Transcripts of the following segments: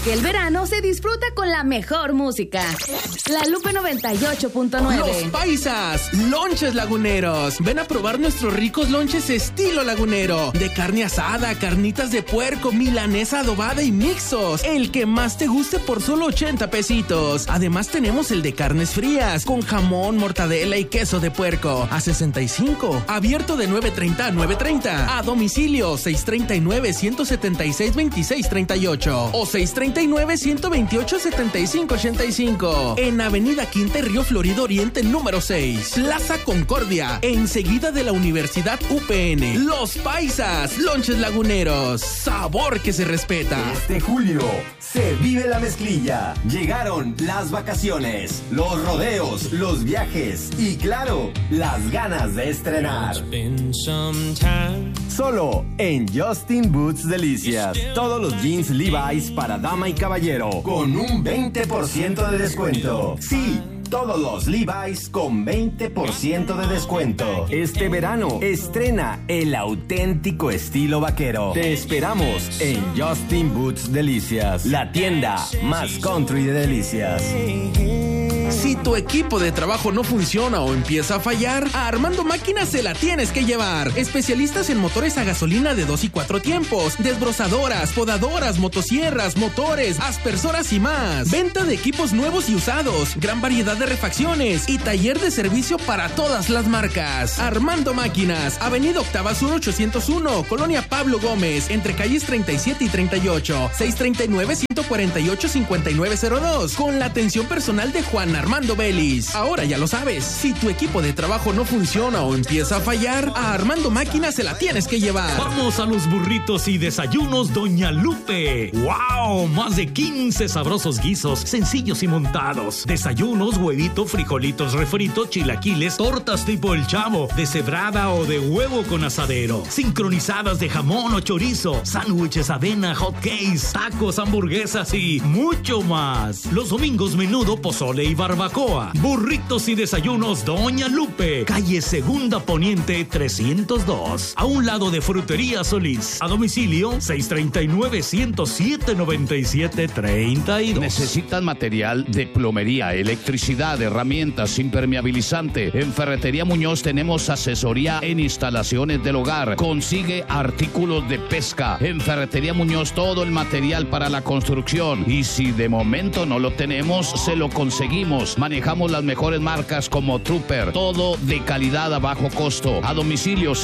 Que el verano se disfruta con la mejor música. La Lupe 98.9. Los Paisas, lonches laguneros. Ven a probar nuestros ricos lonches estilo lagunero. De carne asada, carnitas de puerco, milanesa adobada y mixos. El que más te guste por solo 80 pesitos. Además tenemos el de carnes frías, con jamón, mortadela y queso de puerco. A 65. Abierto de 9:30 a 9:30. A domicilio 639-176-2638 o 639-128-7585. En Avenida Quinta y Río Florido Oriente número 6. Plaza Concordia, enseguida de la Universidad UPN. Los Paisas, lonches laguneros. Sabor que se respeta. Este julio se vive la mezclilla. Llegaron las vacaciones, los rodeos, los viajes y claro, las ganas de estrenar. Solo en Justin Boots Delicias. Todos los jeans Levi's para dama y caballero con un 20% de descuento. Sí, todos los Levi's con 20% de descuento. Este verano estrena el auténtico estilo vaquero. Te esperamos en Justin Boots Delicias, la tienda más country de Delicias. Si tu equipo de trabajo no funciona o empieza a fallar, a Armando Máquinas se la tienes que llevar. Especialistas en motores a gasolina de 2 y 4 tiempos, desbrozadoras, podadoras, motosierras, motores, aspersoras y más. Venta de equipos nuevos y usados, gran variedad de refacciones y taller de servicio para todas las marcas. Armando Máquinas, Avenida Octava Sur 801, Colonia Pablo Gómez, entre calles 37 y 38, 639-148-5902, con la atención personal de Juan Armando Vélez. Ahora ya lo sabes, si tu equipo de trabajo no funciona o empieza a fallar, a Armando Máquinas se la tienes que llevar. Vamos a los burritos y desayunos Doña Lupe. ¡Wow! Más de 15 sabrosos guisos, sencillos y montados. Desayunos, huevito, frijolitos refritos, chilaquiles, tortas tipo el Chavo, deshebrada o de huevo con asadero, sincronizadas de jamón o chorizo, sándwiches, avena, hot cakes, tacos, hamburguesas y mucho más. Los domingos menudo, pozole y barbacoa. Burritos y desayunos Doña Lupe, calle Segunda Poniente 302, a un lado de Frutería Solís. A domicilio 639-107-9732. ¿Necesitan material de plomería, electricidad, herramientas, impermeabilizante? En Ferretería Muñoz tenemos asesoría en instalaciones del hogar. Consigue artículos de pesca. En Ferretería Muñoz todo el material para la construcción. Y si de momento no lo tenemos, se lo conseguimos. Manejamos las mejores marcas como Trooper. Todo de calidad a bajo costo. A domicilio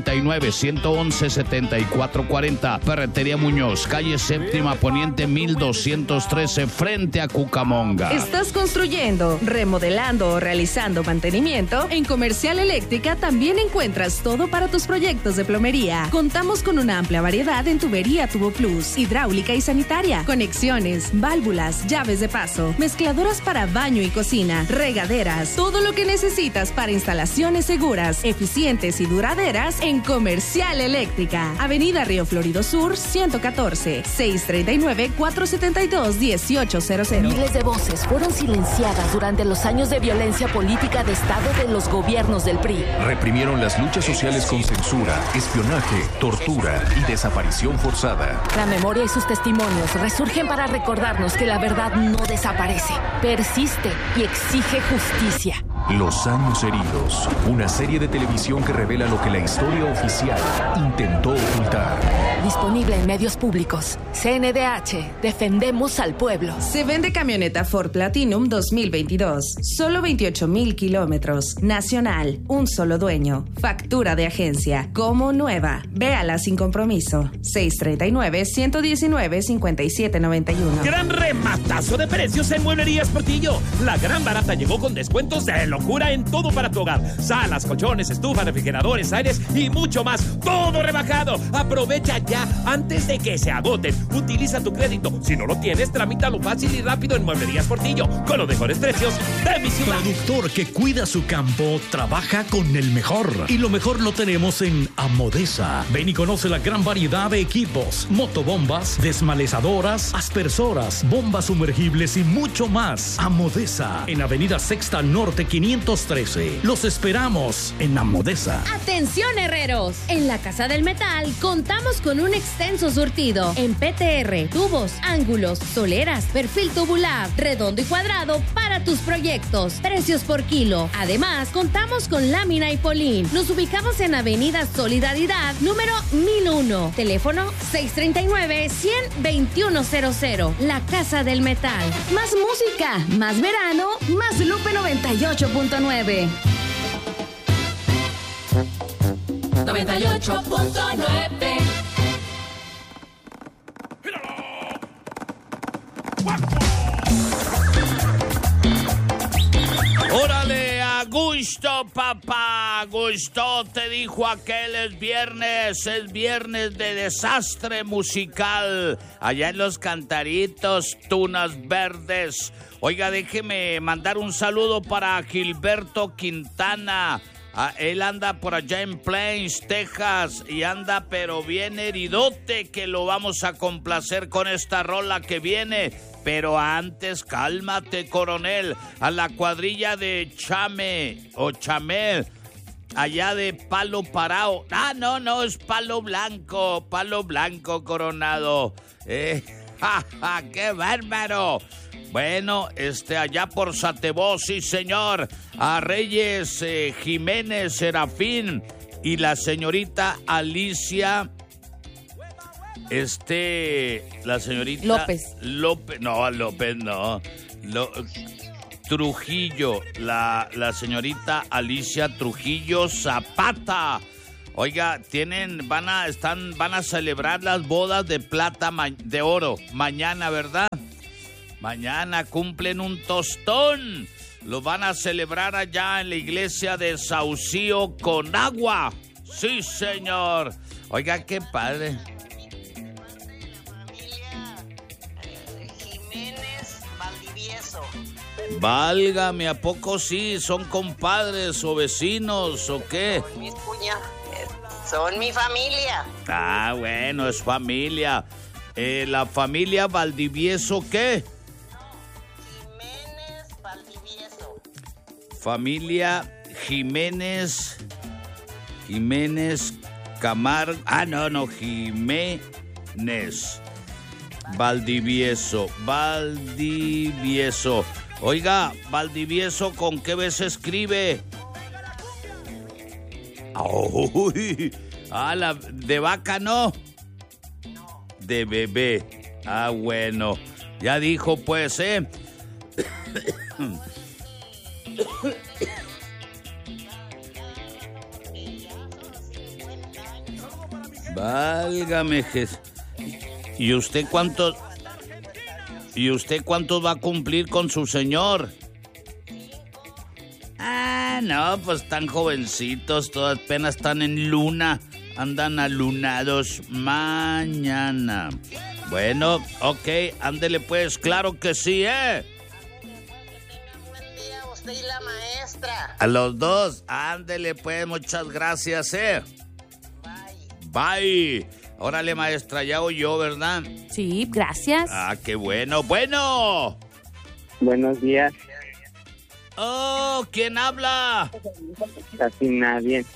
639-111-7440. Ferretería Muñoz, calle Séptima Poniente 1213, frente a Cucamonga. ¿Estás construyendo, remodelando o realizando mantenimiento? En Comercial Eléctrica también encuentras todo para tus proyectos de plomería. Contamos con una amplia variedad en tubería Tubo Plus, hidráulica y sanitaria, conexiones, válvulas, llaves de paso, mezcladoras para baño y cocina, regaderas, todo lo que necesitas para instalaciones seguras, eficientes y duraderas en Comercial Eléctrica. Avenida Río Florido Sur 114, 639-472-1800. Miles de voces fueron silenciadas durante los años de violencia política de Estado de los gobiernos del PRI. Reprimieron las luchas sociales con censura, espionaje, tortura y desaparición forzada. La memoria y sus testimonios resurgen para recordarnos que la verdad no desaparece, persiste y exige justicia. Los años heridos, una serie de televisión que revela lo que la historia oficial intentó ocultar. Disponible en medios públicos. CNDH, defendemos al pueblo. Se vende camioneta Ford Platinum 2022. Solo 28,000 kilómetros. Nacional, un solo dueño. Factura de agencia, como nueva. Véala sin compromiso. 639-119-5791. Gran rematazo de precios en Mueblerías Portillo. La gran barata llegó con descuentos de locura en todo para tu hogar. Salas, colchones, estufas, refrigeradores, aires y mucho más. Todo rebajado. Aprovecha ya antes de que se agoten. Utiliza tu crédito. Si no lo tienes, tramítalo fácil y rápido en Mueblerías Portillo, con los mejores precios de mi ciudad. Productor que cuida su campo, trabaja con el mejor. Y lo mejor lo tenemos en Amodesa. Ven y conoce la gran variedad de equipos: motobombas, desmalezadoras, aspersoras, bombas sumergibles y mucho más. Amodesa, en Avenida Sexta Norte 500. 513. Los esperamos en Amodesa. Atención, herreros. En la Casa del Metal contamos con un extenso surtido en PTR, tubos, ángulos, soleras, perfil tubular, redondo y cuadrado para tus proyectos. Precios por kilo. Además, contamos con lámina y polín. Nos ubicamos en Avenida Solidaridad, número 1001. Teléfono 639-100-2100. La Casa del Metal. Más música, más verano, más Lupe 98.9. 98.9. ¡Órale, a gusto, papá! A gusto, te dijo aquel, es viernes de desastre musical. Allá en Los Cantaritos, Tunas Verdes. Oiga, déjeme mandar un saludo para Gilberto Quintana. Él anda por allá en Plains, Texas, y anda pero bien heridote, que lo vamos a complacer con esta rola que viene. Pero antes, cálmate, coronel, a la cuadrilla de Chame o Chamel, allá de Palo Parao. No, es Palo Blanco, Coronado. ¡Qué bárbaro! Bueno, allá por Satebó, sí señor, a Reyes Jiménez Serafín y la señorita Alicia, la señorita López, no, Trujillo, la señorita Alicia Trujillo Zapata. Oiga, van a celebrar las bodas de plata, de oro, mañana, ¿verdad? Mañana cumplen un tostón. Lo van a celebrar allá en la iglesia de Saucío con agua. Sí, señor. Oiga, qué padre. Jiménez Valdivieso. Válgame, ¿a poco sí? ¿Son compadres o vecinos o qué? Son mis cuñas. Son mi familia. Ah, bueno, es familia. ¿La familia Valdivieso qué? Familia Jiménez Camargo. Jiménez Valdivieso. Oiga, Valdivieso, ¿con qué vez se escribe? Uy, la de vaca no. De bebé. Bueno. Ya dijo, pues, Válgame Jesús. ¿Y usted cuántos va a cumplir con su señor? No, pues están jovencitos, todas apenas están en luna, andan alunados mañana. Bueno, ok, ándele pues, claro que sí, Usted y la maestra. A los dos, ándele pues, muchas gracias, Bye. Órale, maestra, ya oyó, ¿verdad? Sí, gracias. Qué bueno. Bueno. Buenos días. Oh, ¿quién habla? Casi nadie.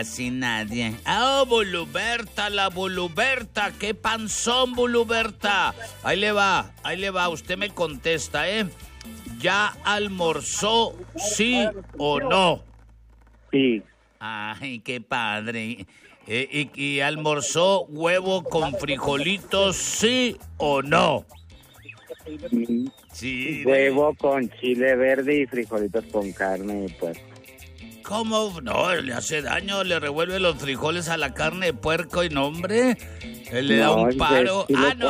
Buluberta, la Buluberta. ¿Qué panzón, Buluberta? Ahí le va. Usted me contesta, ¿Ya almorzó, sí o no? Sí. Ay, qué padre. ¿Y almorzó huevo con frijolitos, sí o no? Sí. Huevo con chile verde y frijolitos con carne de puerco. ¿Cómo? No, le hace daño, le revuelve los frijoles a la carne de puerco y no, hombre, le da un paro.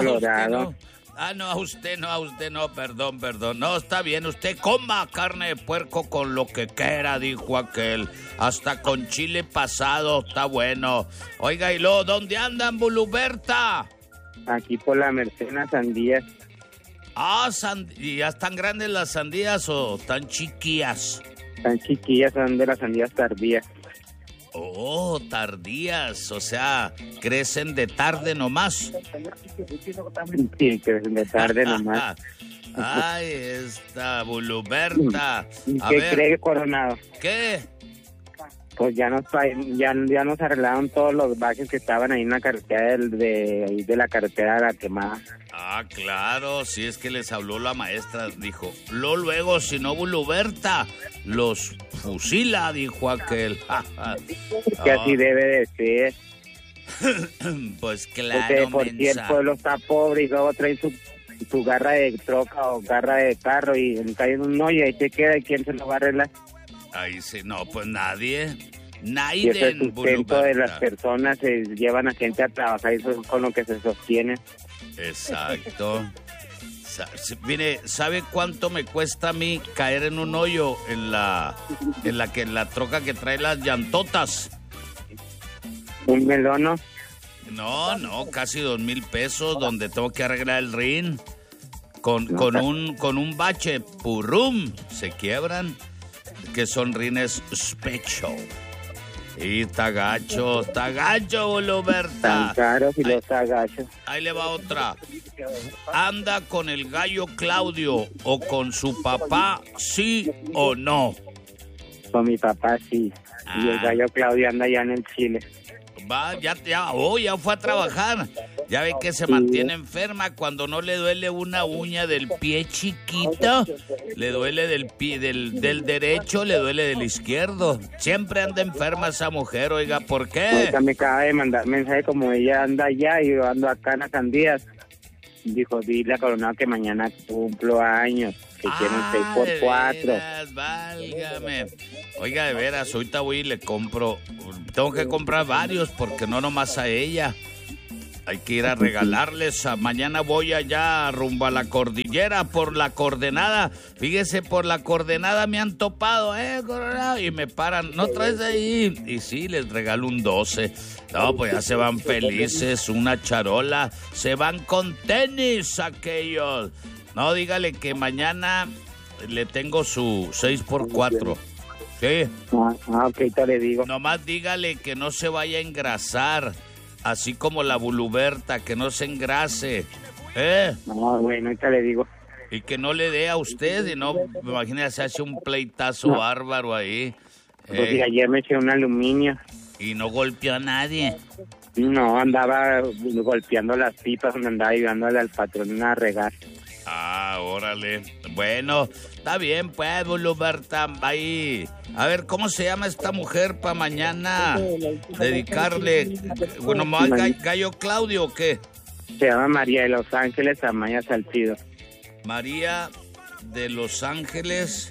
A usted no, perdón. No, está bien, usted coma carne de puerco con lo que quiera, dijo aquel. Hasta con chile pasado, está bueno. Oiga, y luego, ¿dónde andan, Buluberta? Aquí por la Merced, las sandías. ¿Y ya están grandes las sandías o tan chiquillas? Tan chiquillas, son de las sandías tardías. Oh, tardías, o sea, crecen de tarde nomás. Sí, crecen de tarde nomás. Ay, esta Buluberta. A ¿Qué ver, cree, Coronado? ¿qué? Pues ya nos arreglaron todos los baches que estaban ahí en la carretera de la carretera de la quemada. Ah, claro, si es que les habló la maestra, dijo, luego, si no Buluberta, los fusila, dijo aquel. Que así debe de ser. Pues claro, porque por si el pueblo está pobre y luego trae su garra de troca o garra de carro y cae en un hoyo y ahí se queda, ¿y quién se lo va a arreglar? Ahí sí, no, pues nadie. Y ese sustento de las personas se llevan a gente a trabajar y eso es con lo que se sostiene. Exacto. Mire, ¿sabe cuánto me cuesta a mí caer en un hoyo en la troca que trae las llantotas? ¿Un melono? No, casi 2,000 pesos, donde tengo que arreglar el rin con un bache, purrum, se quiebran, que son rines special. Y tagacho, Buluberta. Tan caros y los tagachos. Ahí le va otra. ¿Anda con el gallo Claudio o con su papá, sí o no? Con mi papá, sí. Y el gallo Claudio anda allá en el Chile. Va, ya fue a trabajar. Ya ve que se mantiene enferma cuando no le duele una uña del pie chiquito. Le duele del pie, del derecho, le duele del izquierdo. Siempre anda enferma esa mujer, oiga, ¿por qué? Ahorita me acaba de mandar mensaje como ella anda allá y yo ando acá en las Candías. Dijo, dile a Coronado que mañana cumplo años, que quiero un 6x4. Veras, válgame. Oiga, de veras, ahorita voy y le compro. Tengo que comprar varios porque no nomás a ella. Hay que ir a regalarles. Mañana voy allá rumbo a la cordillera por la coordenada. Fíjese, por la coordenada me han topado, Coronado, y me paran. ¿No traes ahí? Y sí, les regalo un 12. No, pues ya se van felices, una charola. Se van con tenis aquellos. No, dígale que mañana le tengo su 6x4. Sí. Ok, te le digo. Nomás dígale que no se vaya a engrasar. Así como la Buluberta, que no se engrase. No, bueno, ahorita le digo. Y que no le dé a usted, y no, me imagino, se hace un pleitazo bárbaro ahí. Porque ayer me eché un aluminio. Y no golpeó a nadie. No, andaba golpeando las pipas, me andaba ayudándole al patrón a regar. Ah, órale. Bueno, está bien, pues, Buluberta, ahí. A ver, ¿cómo se llama esta mujer para mañana dedicarle? Bueno, ¿más gallo Claudio o qué? Se llama María de Los Ángeles Amaya Salcido. María de Los Ángeles.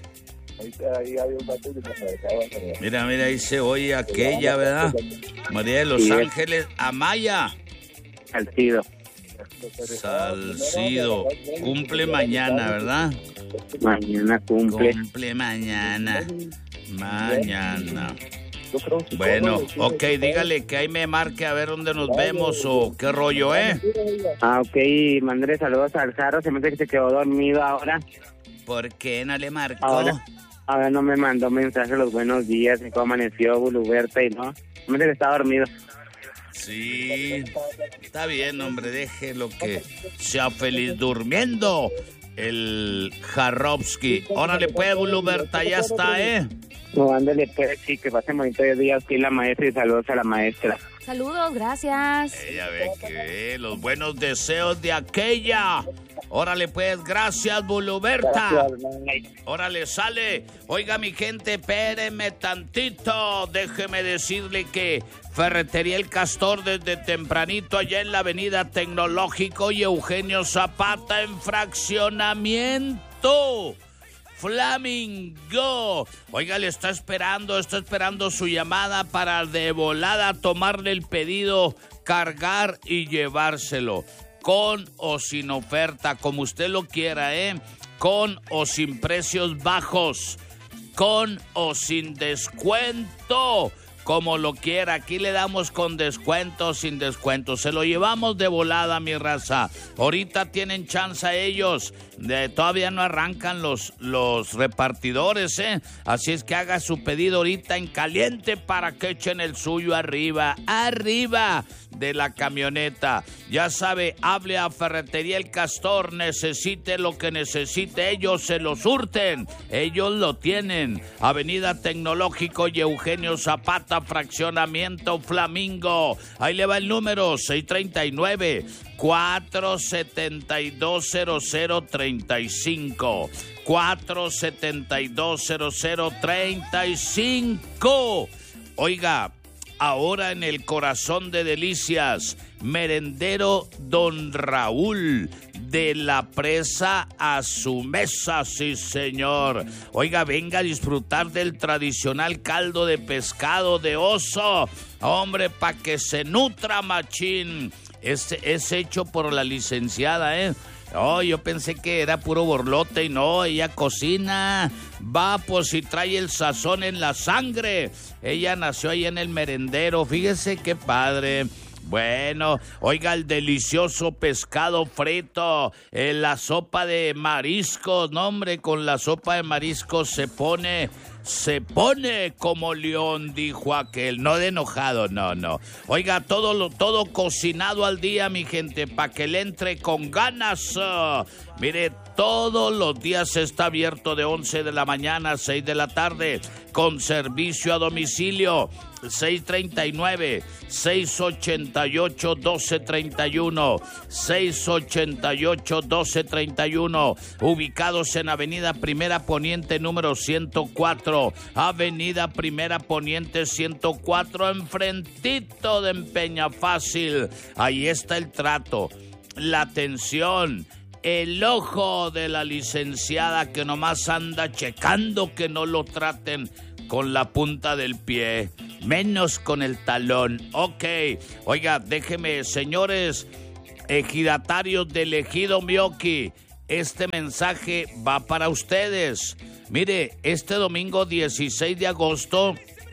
Mira, ahí se oye aquella, ¿verdad? María de Los Ángeles Amaya Salcido. Cumple mañana, ¿verdad? Mañana cumple. Cumple mañana. Bueno, ok, dígale que ahí me marque a ver dónde nos vemos o qué rollo, ok, mándale saludos al Jaro, se me hace que se quedó dormido ahora. ¿Por qué no le marcó? Ahora no me mandó mensaje los buenos días, y cómo amaneció Buluberta y no. Me dice que está dormido. Sí, está bien, hombre, déjelo que sea feliz durmiendo el Jarrovsky. Órale, pues, Buluberta, ya está, No, ándale, pues, sí, que pase bonito día aquí la maestra y saludos a la maestra. Saludos, gracias. Ella ve que los buenos deseos de aquella. Órale, pues, gracias, Buluberta. Órale, sale. Oiga, mi gente, espérenme tantito. Déjeme decirle que Ferretería El Castor desde tempranito allá en la Avenida Tecnológico y Eugenio Zapata en fraccionamiento Flamingo. Oiga, le está esperando su llamada para de volada tomarle el pedido, cargar y llevárselo. Con o sin oferta, como usted lo quiera, con o sin precios bajos, con o sin descuento, como lo quiera. Aquí le damos con descuento, sin descuento. Se lo llevamos de volada, mi raza. Ahorita tienen chance ellos. Todavía no arrancan los repartidores, ¿eh? Así es que haga su pedido ahorita en caliente para que echen el suyo arriba de la camioneta. Ya sabe, hable a Ferretería El Castor, necesite lo que necesite, ellos se lo surten, ellos lo tienen. Avenida Tecnológico y Eugenio Zapata, fraccionamiento Flamingo. Ahí le va el número, 639-472-0035. 472-0035. Oiga, ahora en el corazón de Delicias, merendero Don Raúl, de la presa a su mesa, sí señor. Oiga, venga a disfrutar del tradicional caldo de pescado de oso, hombre, pa' que se nutra machín. Es hecho por la licenciada, ¿eh? No, yo pensé que era puro borlote y no, ella cocina. Va, pues, y trae el sazón en la sangre. Ella nació ahí en el merendero, fíjese qué padre. Bueno, oiga, el delicioso pescado frito, la sopa de mariscos, no hombre, con la sopa de mariscos se pone como león, dijo aquel, no de enojado, no. Oiga, todo cocinado al día, mi gente, pa' que le entre con ganas. Mire, todos los días está abierto de 11 de la mañana a 6 de la tarde, con servicio a domicilio. 639-688-1231, 688-1231, ubicados en Avenida Primera Poniente número 104, Avenida Primera Poniente 104, enfrentito de Empeñafácil. Ahí está el trato, la atención, el ojo de la licenciada que nomás anda checando que no lo traten con la punta del pie, menos con el talón. Ok, oiga, déjeme, señores ejidatarios del Ejido Mioqui, este mensaje va para ustedes. Mire, este domingo 16 de agosto,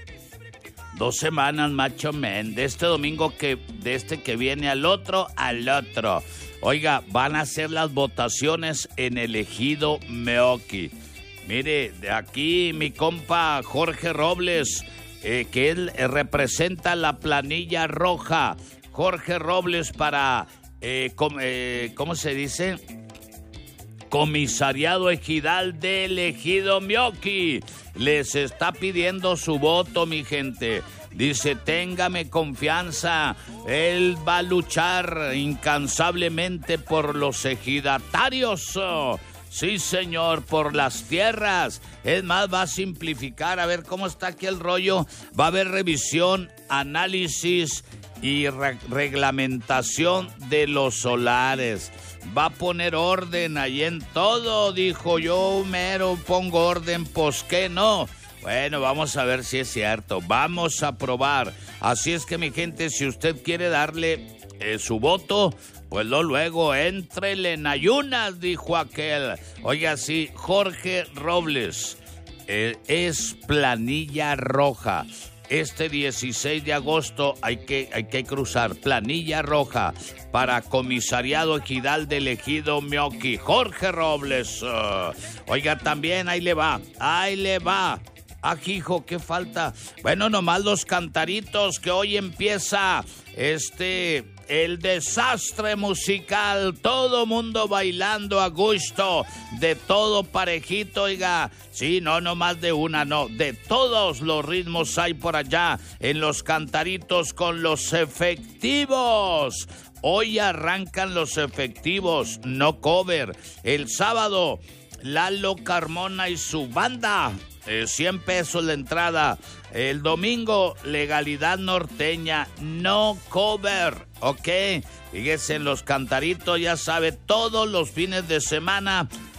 2 semanas, macho men, de este domingo que viene al otro. Oiga, van a hacer las votaciones en el Ejido Mioqui. Mire, de aquí mi compa Jorge Robles, que él representa la planilla roja. Jorge Robles para, ¿cómo se dice? Comisariado Ejidal del Ejido Mioqui. Les está pidiendo su voto, mi gente. Dice, téngame confianza, él va a luchar incansablemente por los ejidatarios. Sí, señor, por las tierras. Es más, va a simplificar, a ver cómo está aquí el rollo. Va a haber revisión, análisis y reglamentación de los solares. Va a poner orden ahí en todo, dijo yo, mero, pongo orden, pues ¿qué no? Bueno, vamos a ver si es cierto, vamos a probar. Así es que, mi gente, si usted quiere darle su voto, pues luego, éntrele en ayunas, dijo aquel. Oiga, sí, Jorge Robles, es planilla roja. Este 16 de agosto hay que cruzar planilla roja para comisariado ejidal del Ejido Mioqui. Jorge Robles. Oiga, también ahí le va. Hijo, ¿qué falta? Bueno, nomás los cantaritos que hoy empieza el desastre musical, todo mundo bailando a gusto, de todo parejito, oiga, sí, no más de una, no, de todos los ritmos hay por allá en los cantaritos con los efectivos. Hoy arrancan los efectivos, no cover. El sábado, Lalo Carmona y su banda, 100 pesos la entrada. El domingo, Legalidad Norteña, no cover, ok. Fíjese, en los cantaritos, ya sabe, todos los fines de semana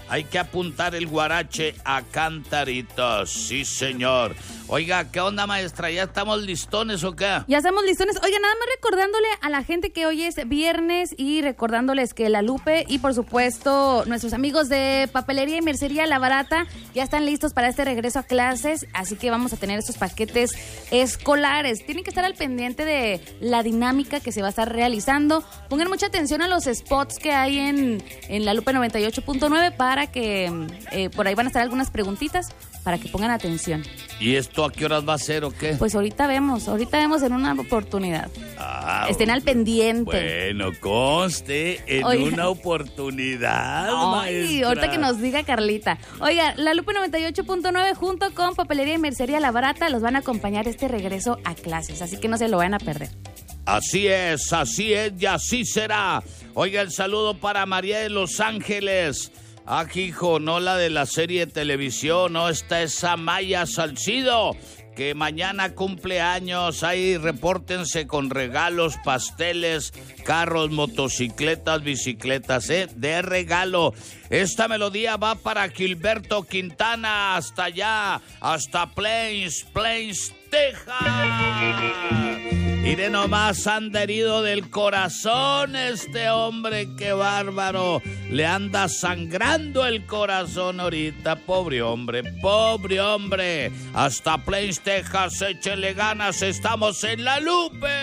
Hay que apuntar el guarache a cantaritos. Sí, señor. Oiga, ¿qué onda, maestra? ¿Ya estamos listones o qué? Ya estamos listones. Oiga, nada más recordándole a la gente que hoy es viernes y recordándoles que la Lupe y, por supuesto, nuestros amigos de Papelería y Mercería La Barata ya están listos para este regreso a clases, así que vamos a tener estos paquetes escolares. Tienen que estar al pendiente de la dinámica que se va a estar realizando. Pongan mucha atención a los spots que hay en la Lupe 98.9 para que por ahí van a estar algunas preguntitas para que pongan atención. ¿Y esto a qué horas va a ser o qué? Pues ahorita vemos en una oportunidad. Estén al pendiente. Bueno, conste en una oportunidad, maestra. Ahorita que nos diga Carlita. Oiga, la Lupe 98.9 junto con Papelería y Mercería La Barata los van a acompañar este regreso a clases, así que no se lo van a perder. Así es y así será. Oiga, el saludo para María de Los Ángeles. Hijo, no la de la serie de televisión, no, esta es Amaya Salcido, que mañana cumple años. Ahí repórtense con regalos, pasteles, carros, motocicletas, bicicletas, de regalo. Esta melodía va para Gilberto Quintana, hasta allá, hasta Plains, Texas. Mire nomás, anda herido del corazón este hombre, qué bárbaro. Le anda sangrando el corazón ahorita, pobre hombre. Hasta Plains, Texas, échele ganas, estamos en la Lupe.